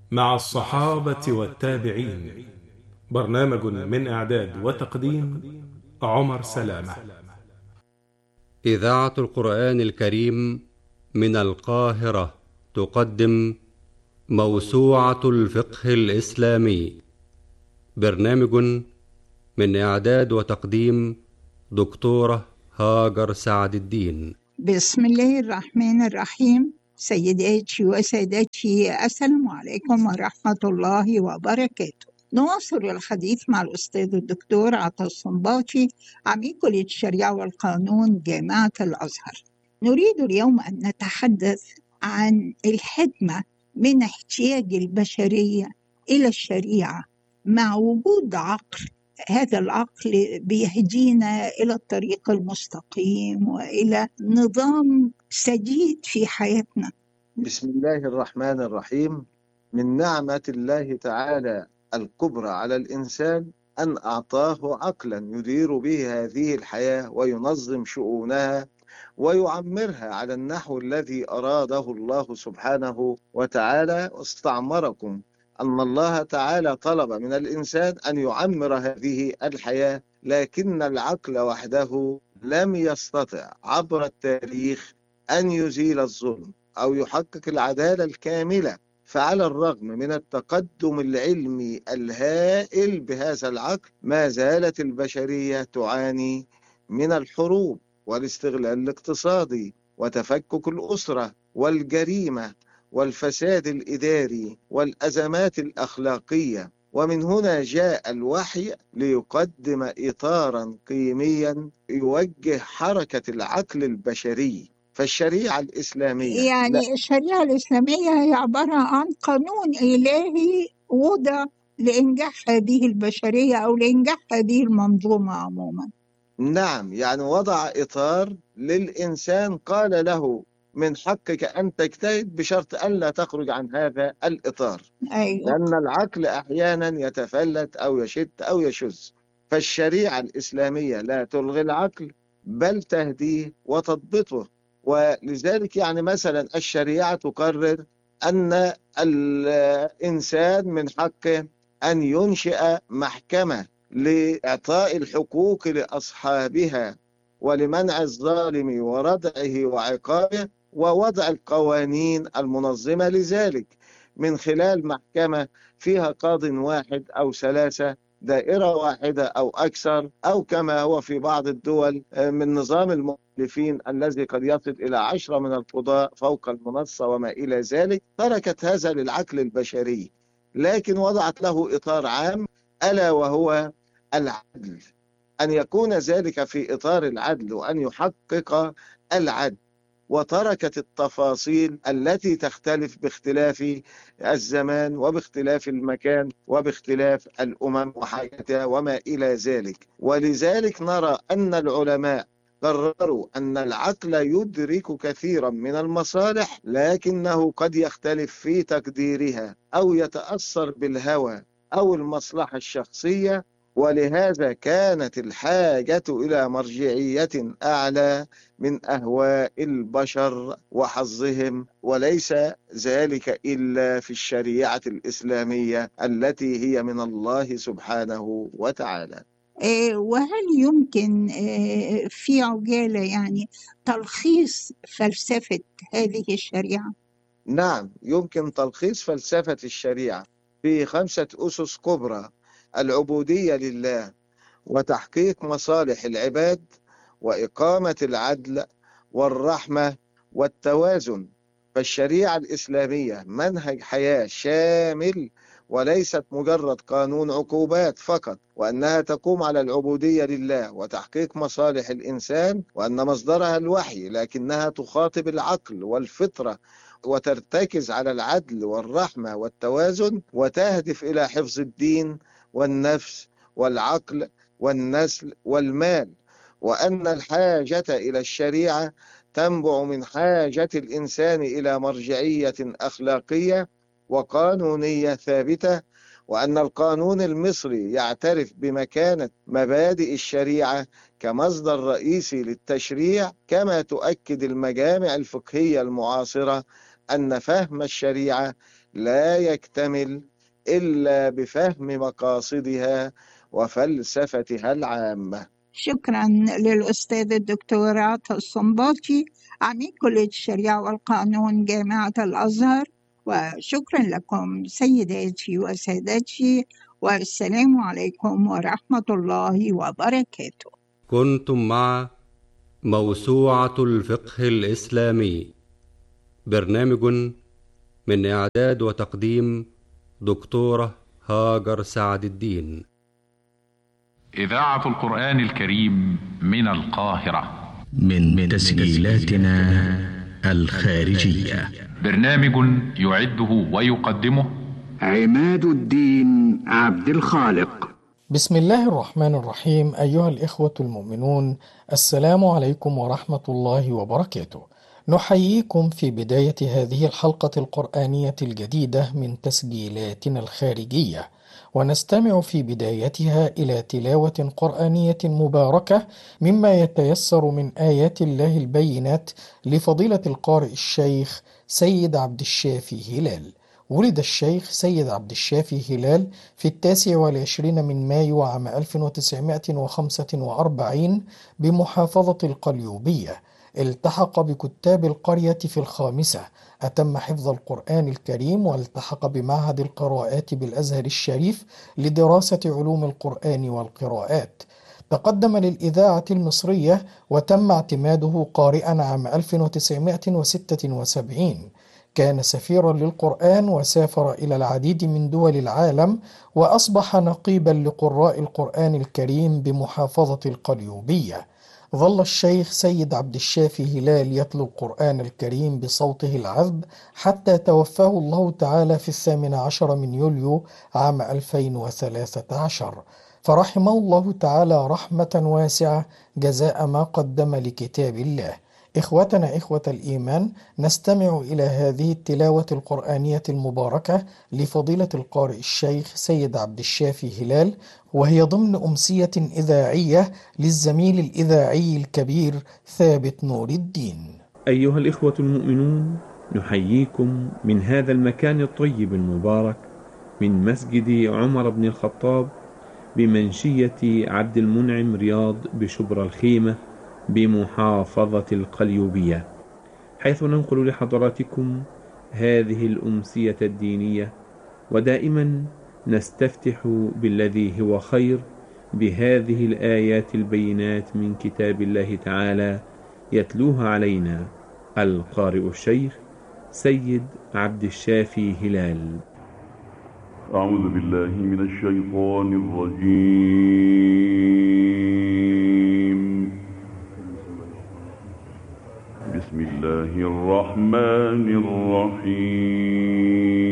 مع الصحابة والتابعين. برنامج من إعداد وتقديم عمر سلامة. إذاعة القرآن الكريم من القاهرة تقدم موسوعة الفقه الإسلامي. برنامج من إعداد وتقديم دكتورة هاجر سعد الدين. بسم الله الرحمن الرحيم. سيداتي وسادتي، السلام عليكم ورحمة الله وبركاته. نواصل الحديث مع الأستاذ الدكتور عطا الصنباطي، عميد كلية الشريعة والقانون جامعة الأزهر. نريد اليوم أن نتحدث عن الحكمة من احتياج البشرية إلى الشريعة مع وجود عقل. هذا العقل بيهدينا إلى الطريق المستقيم وإلى نظام سديد في حياتنا. بسم الله الرحمن الرحيم. من نعمة الله تعالى الكبرى على الإنسان أن أعطاه عقلا يدير به هذه الحياة وينظم شؤونها ويعمرها على النحو الذي أراده الله سبحانه وتعالى. واستعمركم أن الله تعالى طلب من الإنسان أن يعمر هذه الحياة، لكن العقل وحده لم يستطع عبر التاريخ أن يزيل الظلم أو يحقق العدالة الكاملة. فعلى الرغم من التقدم العلمي الهائل بهذا العقل، ما زالت البشرية تعاني من الحروب والاستغلال الاقتصادي وتفكك الأسرة والجريمة والفساد الإداري والأزمات الأخلاقية. ومن هنا جاء الوحي ليقدم إطارا قيميا يوجه حركة العقل البشري. فالشريعة الإسلامية يعني الشريعة الإسلامية هي عبارة عن قانون إلهي وضع لإنجاح هذه البشرية أو لإنجاح هذه المنظومة عموما. نعم، يعني وضع إطار للإنسان، قال له من حقك أن تجتهد بشرط ألا تخرج عن هذا الإطار. أيوة. لأن العقل أحيانا يتفلت أو يشت أو يشذ، فالشريعة الإسلامية لا تلغي العقل بل تهديه وتضبطه. ولذلك يعني مثلا الشريعة تقرر أن الإنسان من حقه أن ينشئ محكمة لإعطاء الحقوق لأصحابها ولمنع الظالم وردعه وعقابه، ووضع القوانين المنظمة لذلك من خلال محكمة فيها قاض واحد أو ثلاثة، دائرة واحدة أو أكثر، أو كما هو في بعض الدول من نظام المؤلفين الذي قد يصل إلى 10 من القضاء فوق المنصة وما إلى ذلك. تركت هذا للعقل البشري، لكن وضعت له إطار عام ألا وهو العدل، أن يكون ذلك في إطار العدل وأن يحقق العدل. وتركت التفاصيل التي تختلف باختلاف الزمان وباختلاف المكان وباختلاف الأمم وحاجتها وما إلى ذلك. ولذلك نرى أن العلماء قرروا أن العقل يدرك كثيرا من المصالح، لكنه قد يختلف في تقديرها أو يتأثر بالهوى أو المصلحة الشخصية. ولهذا كانت الحاجة إلى مرجعية أعلى من أهواء البشر وحظهم، وليس ذلك إلا في الشريعة الإسلامية التي هي من الله سبحانه وتعالى. وهل يمكن في عجالة يعني تلخيص فلسفة هذه الشريعة؟ نعم، يمكن تلخيص فلسفة الشريعة في 5 أسس كبرى: العبودية لله، وتحقيق مصالح العباد، وإقامة العدل، والرحمة، والتوازن. فالشريعة الإسلامية منهج حياة شامل وليست مجرد قانون عقوبات فقط، وأنها تقوم على العبودية لله وتحقيق مصالح الإنسان، وأن مصدرها الوحي، لكنها تخاطب العقل والفطرة وترتكز على العدل والرحمة والتوازن، وتهدف إلى حفظ الدين والنفس والعقل والنسل والمال. وأن الحاجة إلى الشريعة تنبع من حاجة الإنسان إلى مرجعية أخلاقية وقانونية ثابتة، وأن القانون المصري يعترف بمكانة مبادئ الشريعة كمصدر رئيسي للتشريع، كما تؤكد المجامع الفقهية المعاصرة أن فهم الشريعة لا يكتمل إلا بفهم مقاصدها وفلسفتها العامة. شكرا للأستاذ الدكتور عطا الصنباطي عميد كلية الشريعة والقانون جامعة الأزهر، وشكرا لكم سيداتي وسادتي، والسلام عليكم ورحمة الله وبركاته. كنتم مع موسوعة الفقه الإسلامي، برنامج من إعداد وتقديم دكتورة هاجر سعد الدين. إذاعة القرآن الكريم من القاهرة، من تسجيلاتنا الخارجية. برنامج يعده ويقدمه عماد الدين عبد الخالق. بسم الله الرحمن الرحيم. أيها الإخوة المؤمنون، السلام عليكم ورحمة الله وبركاته. نحييكم في بداية هذه الحلقة القرآنية الجديدة من تسجيلاتنا الخارجية، ونستمع في بدايتها إلى تلاوة قرآنية مباركة مما يتيسر من آيات الله البينات لفضيلة القارئ الشيخ سيد عبد الشافي هلال. ولد الشيخ سيد عبد الشافي هلال في 29 من مايو عام 1945 بمحافظة القليوبية. التحق بكتاب القرية في الخامسة، أتم حفظ القرآن الكريم، والتحق بمعهد القراءات بالأزهر الشريف لدراسة علوم القرآن والقراءات. تقدم للإذاعة المصرية وتم اعتماده قارئا عام 1976. كان سفيرا للقرآن وسافر إلى العديد من دول العالم، وأصبح نقيبا لقراء القرآن الكريم بمحافظة القليوبية. ظل الشيخ سيد عبد الشافي هلال يتلو القرآن الكريم بصوته العذب حتى توفاه الله تعالى في 18 من يوليو عام 2013، فرحمه الله تعالى رحمة واسعة جزاء ما قدم لكتاب الله. إخوتنا إخوة الإيمان، نستمع إلى هذه التلاوة القرآنية المباركة لفضيلة القارئ الشيخ سيد عبد الشافي هلال، وهي ضمن أمسية إذاعية للزميل الإذاعي الكبير ثابت نور الدين. أيها الإخوة المؤمنون، نحييكم من هذا المكان الطيب المبارك من مسجد عمر بن الخطاب بمنشية عبد المنعم رياض بشبرا الخيمة بمحافظة القليوبية، حيث ننقل لحضراتكم هذه الأمسية الدينية، ودائما نستفتح بالذي هو خير بهذه الآيات البينات من كتاب الله تعالى، يتلوها علينا القارئ الشيخ سيد عبد الشافي هلال. أعوذ بالله من الشيطان الرجيم. بسم الله الرحمن الرحيم.